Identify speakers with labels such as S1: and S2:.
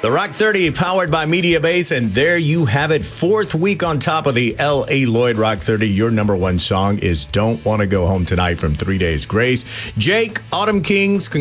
S1: The Rock 30 powered by Media Base, and there you have it. Fourth week on top of the L.A. Lloyd Rock 30. Your number one song is Don't Want to Go Home Tonight from 3 Days Grace. Jake, Autumn Kings,